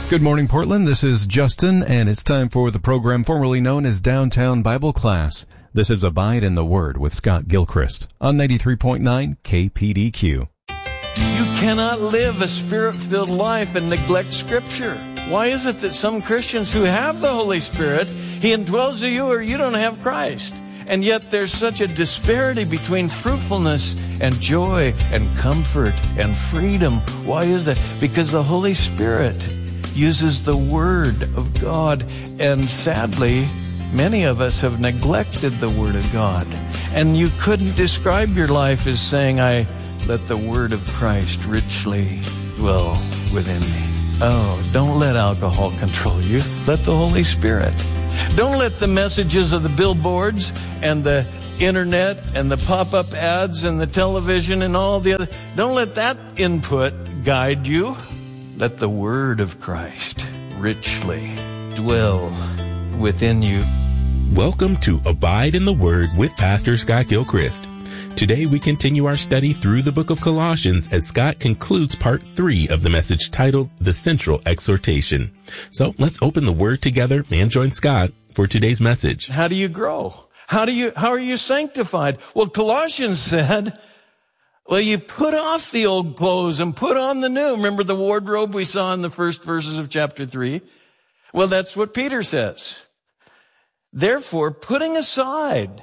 Good morning, Portland. This is Justin, and it's time for the program formerly known as Downtown Bible Class. This is Abide in the Word with Scott Gilchrist on 93.9 KPDQ. You cannot live a Spirit-filled life and neglect Scripture. Why is it that some Christians who have the Holy Spirit, He indwells in you, or you don't have Christ? And yet there's such a disparity between fruitfulness and joy and comfort and freedom. Why is that? Because the Holy Spirit uses the Word of God. And sadly, many of us have neglected the Word of God. And you couldn't describe your life as saying, I let the Word of Christ richly dwell within me. Oh, don't let alcohol control you. Let the Holy Spirit. Don't let the messages of the billboards and the internet and the pop-up ads and the television and all the other, don't let that input guide you. Let the Word of Christ richly dwell within you. Welcome to Abide in the Word with Pastor Scott Gilchrist. Today we continue our study through the book of Colossians as Scott concludes part 3 of the message titled The Central Exhortation. So let's open the Word together and join Scott for today's message. How do you grow? How are you sanctified? Well, Colossians said, well, you put off the old clothes and put on the new. Remember the wardrobe we saw in the first verses of chapter 3? Well, that's what Peter says. Therefore, putting aside,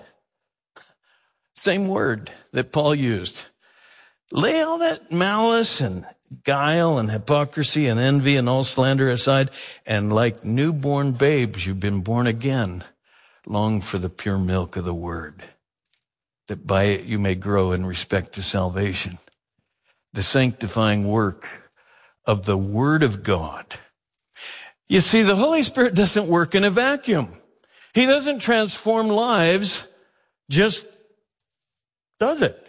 same word that Paul used, lay all that malice and guile and hypocrisy and envy and all slander aside, and like newborn babes, you've been born again. Long for the pure milk of the word, that by it you may grow in respect to salvation. The sanctifying work of the Word of God. You see, the Holy Spirit doesn't work in a vacuum. He doesn't transform lives, just does it.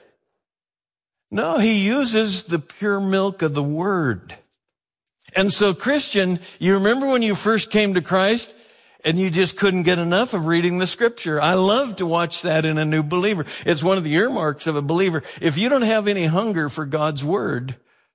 No, He uses the pure milk of the Word. And so, Christian, you remember when you first came to Christ and you just couldn't get enough of reading the Scripture? I love to watch that in a new believer. It's one of the earmarks of a believer. If you don't have any hunger for God's Word,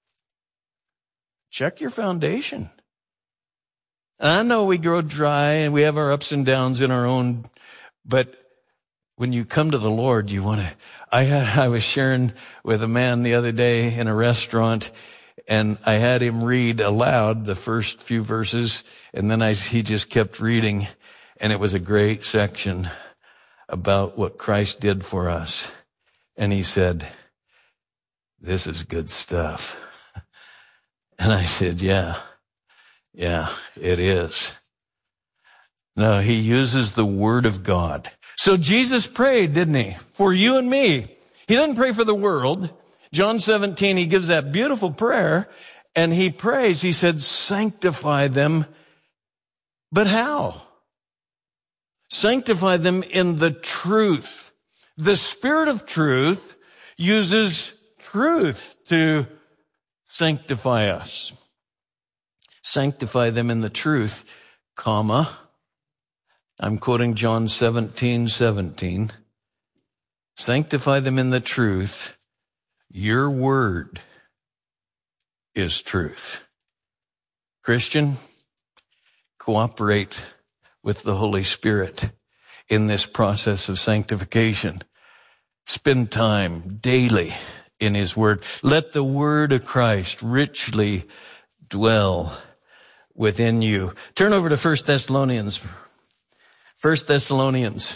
check your foundation. And I know we grow dry and we have our ups and downs in our own, but when you come to the Lord, you want to. I was sharing with a man the other day in a restaurant, and I had him read aloud the first few verses, and then he just kept reading, and it was a great section about what Christ did for us. And he said, "This is good stuff." And I said, yeah, it is. No, He uses the Word of God. So Jesus prayed, didn't He? For you and me. He didn't pray for the world. John 17, He gives that beautiful prayer, and He prays. He said, sanctify them. But how? Sanctify them in the truth. The Spirit of truth uses truth to sanctify us. Sanctify them in the truth, comma. I'm quoting John 17:17. Sanctify them in the truth. Your word is truth. Christian, cooperate with the Holy Spirit in this process of sanctification. Spend time daily in His Word. Let the Word of Christ richly dwell within you. Turn over to 1 Thessalonians. 1 Thessalonians,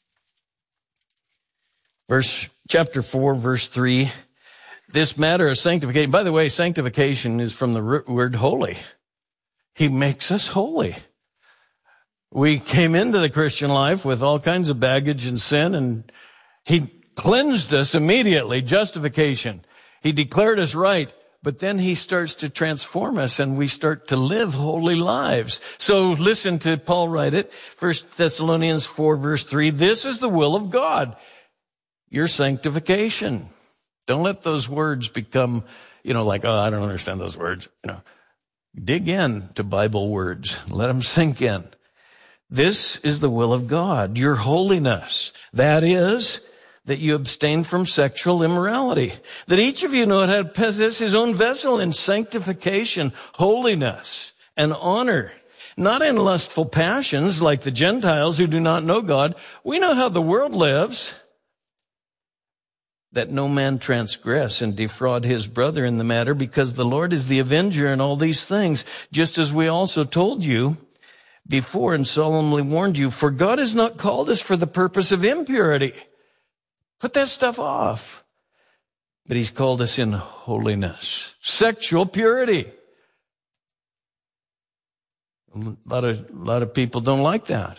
chapter 4, verse 3. This matter of sanctification. By the way, sanctification is from the word holy. He makes us holy. We came into the Christian life with all kinds of baggage and sin, and He cleansed us immediately. Justification. He declared us right. But then He starts to transform us, and we start to live holy lives. So listen to Paul write it. 1 Thessalonians 4, verse 3. This is the will of God, your sanctification. Don't let those words become, like, I don't understand those words. Dig in to Bible words. Let them sink in. This is the will of God, your holiness. That is, that you abstain from sexual immorality, that each of you know how to possess his own vessel in sanctification, holiness, and honor, not in lustful passions like the Gentiles who do not know God. We know how the world lives. That no man transgress and defraud his brother in the matter, because the Lord is the avenger in all these things, just as we also told you before and solemnly warned you. For God has not called us for the purpose of impurity. Put that stuff off. But he's called us in holiness, sexual purity. A lot of people don't like that.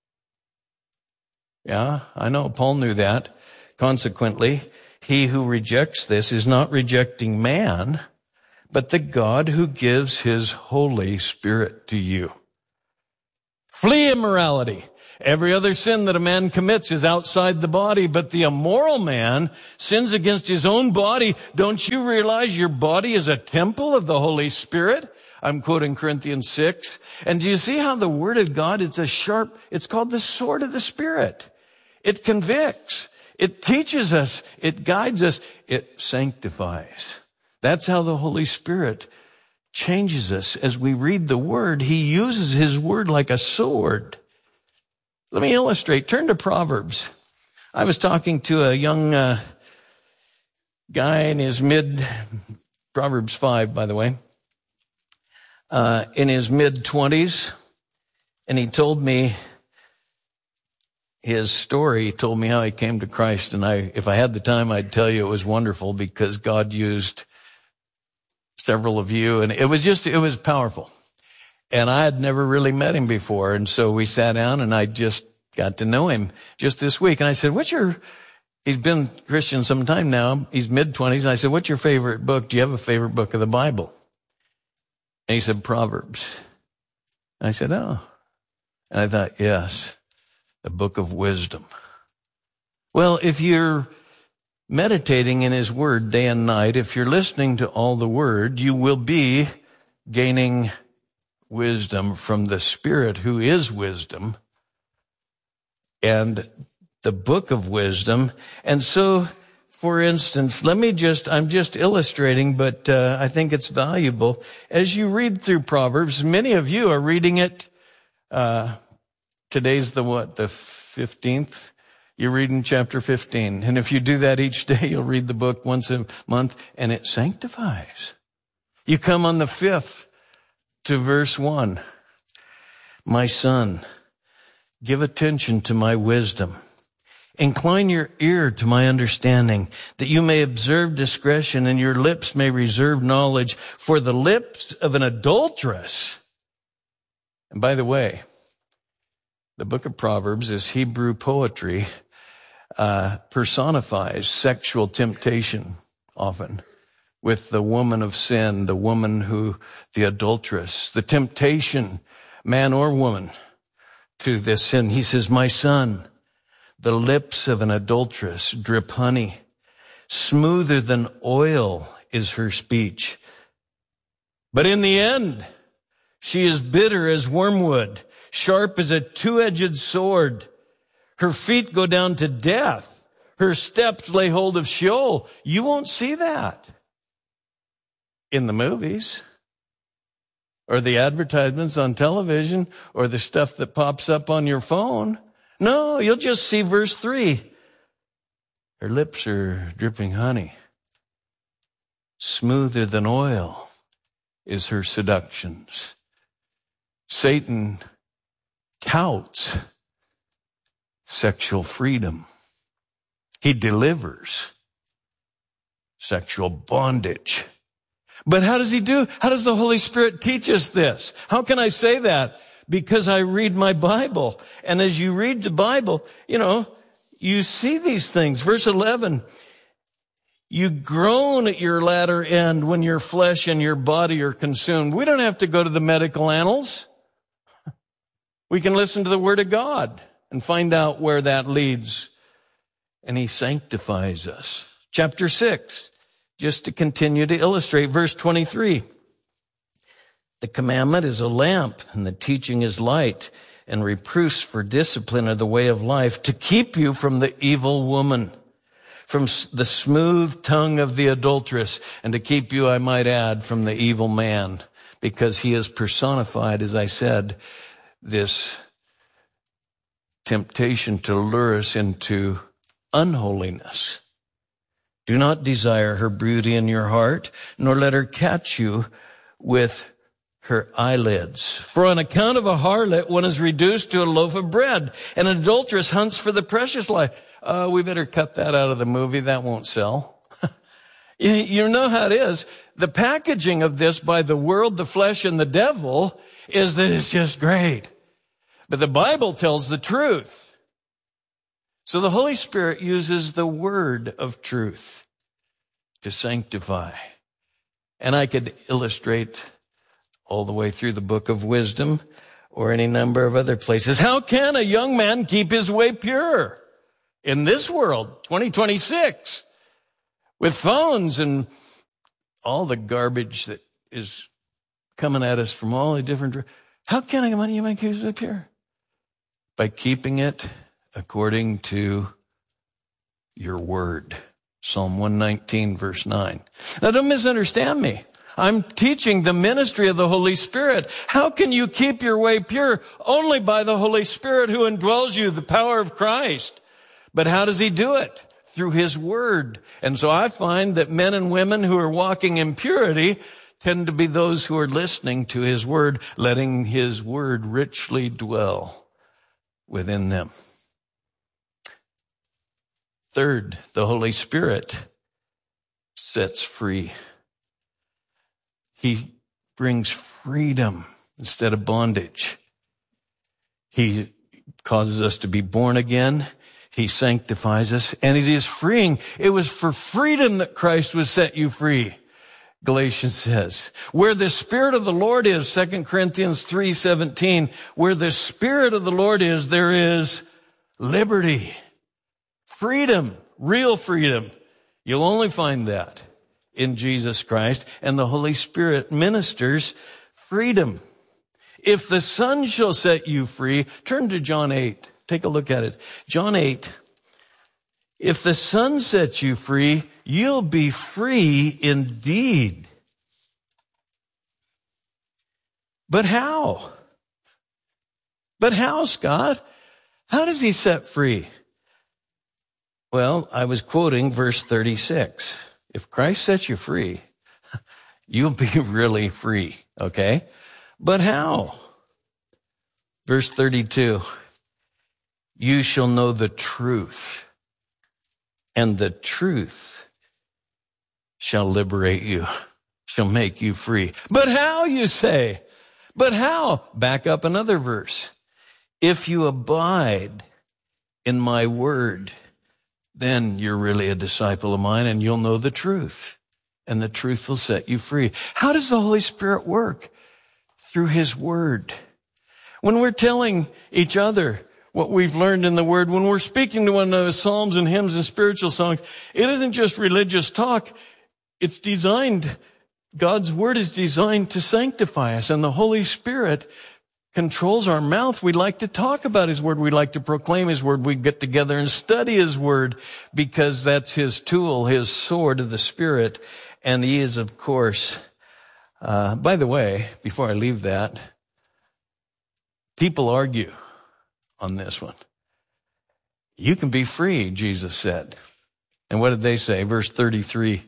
Yeah, I know. Paul knew that. Consequently, he who rejects this is not rejecting man, but the God who gives his Holy Spirit to you. Flee immorality. Every other sin that a man commits is outside the body, but the immoral man sins against his own body. Don't you realize your body is a temple of the Holy Spirit? I'm quoting Corinthians 6. And do you see how the Word of God, it's called the sword of the Spirit. It convicts. It teaches us. It guides us. It sanctifies. That's how the Holy Spirit changes us. As we read the Word, He uses His Word like a sword. Let me illustrate. Turn to Proverbs. I was talking to a young guy in his Proverbs 5, by the way, in his mid-20s, and he told me his story. He told me how he came to Christ, and if I had the time, I'd tell you it was wonderful because God used several of you, and it was powerful. And I had never really met him before, and so we sat down, and I just got to know him just this week. And I said, he's been Christian some time now, he's mid-20s, and I said, what's your favorite book? Do you have a favorite book of the Bible? And he said, Proverbs. And I said, oh. And I thought, yes, the book of wisdom. Well, if you're meditating in His Word day and night, if you're listening to all the Word, you will be gaining wisdom from the Spirit who is wisdom and the book of wisdom. And so, for instance, I'm just illustrating, but I think it's valuable. As you read through Proverbs, many of you are reading it. Today's the 15th? You're reading chapter 15. And if you do that each day, you'll read the book once a month, and it sanctifies. You come on the 5th to verse 1. My son, give attention to my wisdom. Incline your ear to my understanding, that you may observe discretion and your lips may reserve knowledge. For the lips of an adulteress. And by the way, the book of Proverbs is Hebrew poetry, personifies sexual temptation often with the woman of sin, the adulteress, the temptation, man or woman, to this sin. He says, my son, the lips of an adulteress drip honey. Smoother than oil is her speech. But in the end, she is bitter as wormwood, sharp as a two-edged sword. Her feet go down to death. Her steps lay hold of Sheol. You won't see that in the movies or the advertisements on television or the stuff that pops up on your phone. No, you'll just see verse 3. Her lips are dripping honey. Smoother than oil is her seductions. Satan touts sexual freedom. He delivers sexual bondage. But how does the Holy Spirit teach us this? How can I say that? Because I read my Bible. And as you read the Bible, you see these things. Verse 11, you groan at your latter end when your flesh and your body are consumed. We don't have to go to the medical annals. We can listen to the Word of God and find out where that leads. And He sanctifies us. Chapter 6, just to continue to illustrate, verse 23. The commandment is a lamp, and the teaching is light, and reproofs for discipline are the way of life, to keep you from the evil woman, from the smooth tongue of the adulteress, and to keep you, I might add, from the evil man. because he has personified, as I said, this temptation to lure us into unholiness. Do not desire her beauty in your heart, nor let her catch you with her eyelids. For on account of a harlot, one is reduced to a loaf of bread, and an adulteress hunts for the precious life. We better cut that out of the movie. That won't sell. You know how it is. The packaging of this by the world, the flesh, and the devil is that it's just great. But the Bible tells the truth. So the Holy Spirit uses the word of truth to sanctify. And I could illustrate all the way through the book of wisdom or any number of other places. How can a young man keep his way pure in this world, 2026? With phones and all the garbage that is coming at us from all the different... How can a young man keep his way pure? By keeping it according to your word. Psalm 119, verse 9. Now, don't misunderstand me. I'm teaching the ministry of the Holy Spirit. How can you keep your way pure? Only by the Holy Spirit who indwells you, the power of Christ. But how does he do it? Through his word. And so I find that men and women who are walking in purity tend to be those who are listening to his word, letting his word richly dwell within them. Third, the Holy Spirit sets free. He brings freedom instead of bondage. He causes us to be born again. He sanctifies us, and it is freeing. It was for freedom that Christ was set you free, Galatians says. Where the Spirit of the Lord is, 2 Corinthians 3:17, where the Spirit of the Lord is, there is liberty, freedom, real freedom. You'll only find that in Jesus Christ, and the Holy Spirit ministers freedom. If the Son shall set you free, turn to John 8. Take a look at it. John 8. If the Son sets you free, you'll be free indeed. But how? But how, Scott? How does he set free? Well, I was quoting verse 36. If Christ sets you free, you'll be really free, okay? But how? Verse 32. You shall know the truth, and the truth shall liberate you, shall make you free. But how, you say? But how? Back up another verse. If you abide in my word, then you're really a disciple of mine, and you'll know the truth, and the truth will set you free. How does the Holy Spirit work? Through his word. When we're telling each other what we've learned in the word, when we're speaking to one another, psalms and hymns and spiritual songs, it isn't just religious talk. It's designed, God's word is designed to sanctify us, and the Holy Spirit controls our mouth. We like to talk about his word. We like to proclaim his word. We get together and study his word because that's his tool, his sword of the Spirit. And he is, of course, by the way, before I leave that, people argue on this one. You can be free, Jesus said. And what did they say? Verse 33.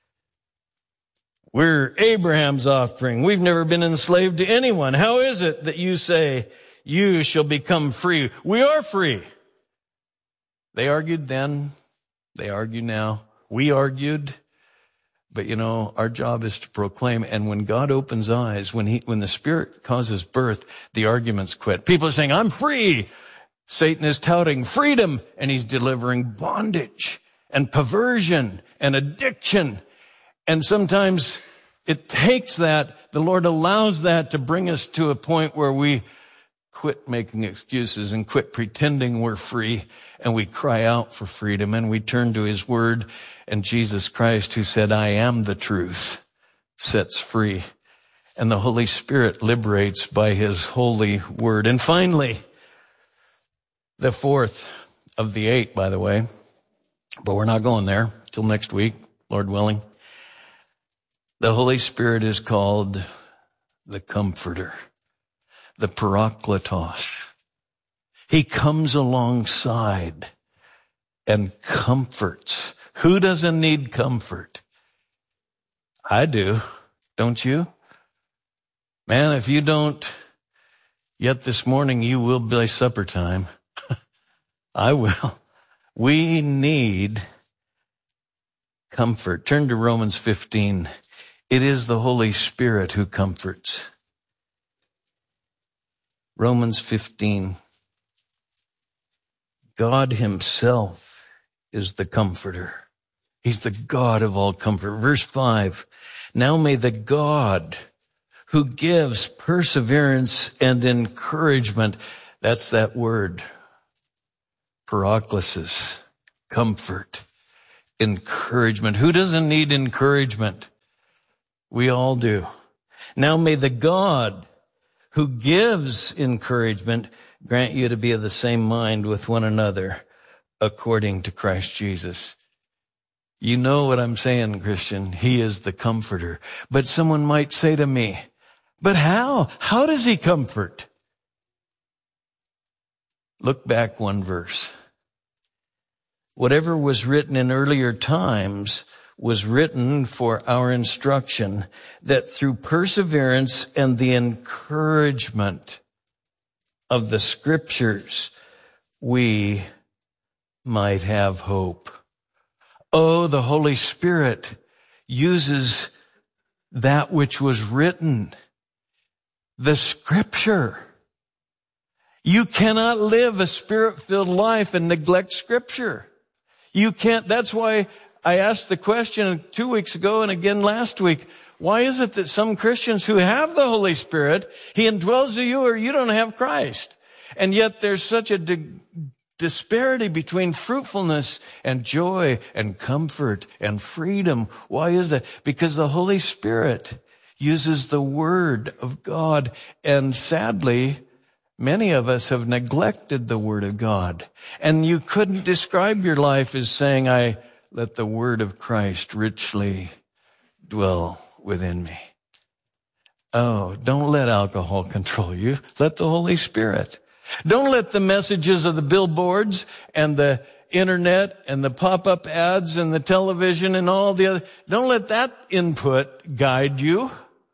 We're Abraham's offspring. We've never been enslaved to anyone. How is it that you say you shall become free? We are free. They argued then. They argue now. We argued. But our job is to proclaim. And when God opens eyes, when the Spirit causes birth, the arguments quit. People are saying, I'm free. Satan is touting freedom, and he's delivering bondage and perversion and addiction. And sometimes it takes that, the Lord allows that to bring us to a point where we quit making excuses and quit pretending we're free, and we cry out for freedom, and we turn to his word, and Jesus Christ, who said, I am the truth, sets free. And the Holy Spirit liberates by his holy word. And finally, the fourth of the 8, by the way, but we're not going there till next week, Lord willing. The Holy Spirit is called the Comforter, the Parakletos. He comes alongside and comforts. Who doesn't need comfort? I do, don't you? Man, if you don't, yet this morning you will by supper time. I will. We need comfort. Turn to Romans 15. It is the Holy Spirit who comforts. Romans 15. God himself is the comforter. He's the God of all comfort. Verse 5. Now may the God who gives perseverance and encouragement, that's that word, paraklesis, comfort, encouragement. Who doesn't need encouragement? We all do. Now may the God who gives encouragement grant you to be of the same mind with one another according to Christ Jesus. You know what I'm saying, Christian. He is the comforter. But someone might say to me, but how? How does he comfort? Look back one verse. Whatever was written in earlier times was written for our instruction, that through perseverance and the encouragement of the Scriptures, we might have hope. Oh, the Holy Spirit uses that which was written, the Scripture. You cannot live a Spirit-filled life and neglect Scripture. You can't. That's why I asked the question 2 weeks ago and again last week. Why is it that some Christians who have the Holy Spirit, He indwells in you, or you don't have Christ? And yet there's such a disparity between fruitfulness and joy and comfort and freedom. Why is that? Because the Holy Spirit uses the Word of God. And sadly, many of us have neglected the Word of God. And you couldn't describe your life as saying, I let the Word of Christ richly dwell within me. Oh, don't let alcohol control you. Let the Holy Spirit. Don't let the messages of the billboards and the internet and the pop-up ads and the television and all the other, don't let that input guide you.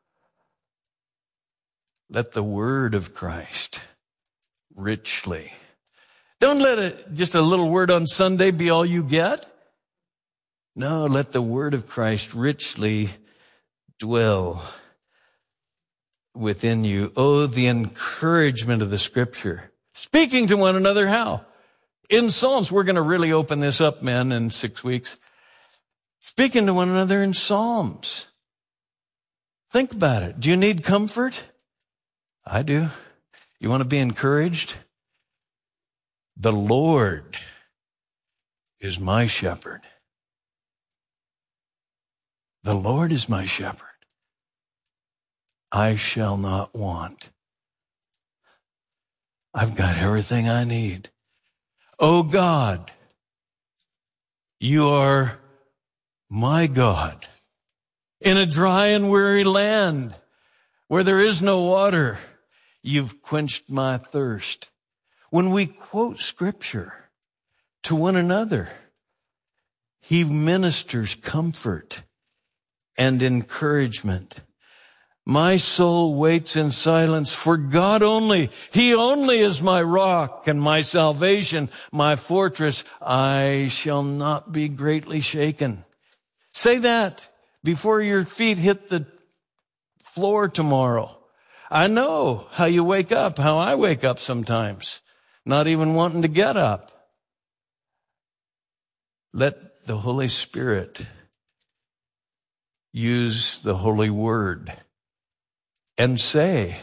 Let the Word of Christ richly. Don't let just a little word on Sunday be all you get. No, let the Word of Christ richly dwell within you. Oh, the encouragement of the Scripture. Speaking to one another, how? In Psalms. We're going to really open this up, men, in 6 weeks. Speaking to one another in Psalms. Think about it. Do you need comfort? I do. You want to be encouraged? The Lord is my shepherd. The Lord is my shepherd. I shall not want. I've got everything I need. Oh God, you are my God. In a dry and weary land where there is no water, you've quenched my thirst. When we quote Scripture to one another, He ministers comfort and encouragement. My soul waits in silence for God only. He only is my rock and my salvation, my fortress. I shall not be greatly shaken. Say that before your feet hit the floor tomorrow. I know how you wake up, how I wake up sometimes, not even wanting to get up. Let the Holy Spirit use the Holy Word and say,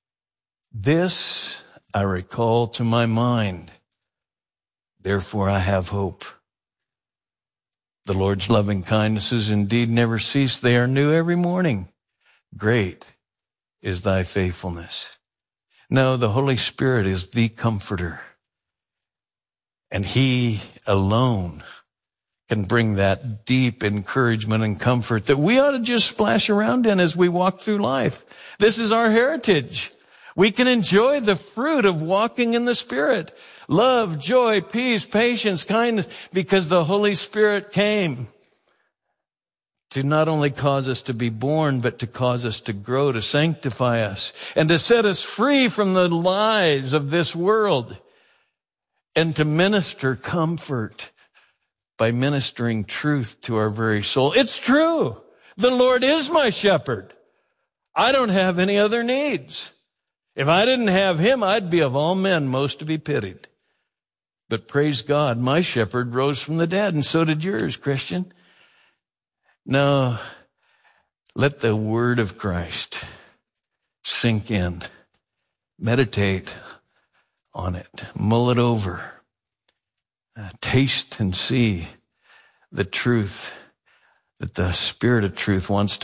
this I recall to my mind, therefore I have hope. The Lord's loving kindnesses indeed never cease. They are new every morning. Great is thy faithfulness. No, the Holy Spirit is the comforter. And He alone can bring that deep encouragement and comfort that we ought to just splash around in as we walk through life. This is our heritage. We can enjoy the fruit of walking in the Spirit. Love, joy, peace, patience, kindness, because the Holy Spirit came to not only cause us to be born, but to cause us to grow, to sanctify us, and to set us free from the lies of this world, and to minister comfort by ministering truth to our very soul. It's true. The Lord is my shepherd. I don't have any other needs. If I didn't have him, I'd be of all men most to be pitied. But praise God, my shepherd rose from the dead, and so did yours, Christian. Now, let the word of Christ sink in. Meditate on it. Mull it over. Taste and see the truth that the Spirit of truth wants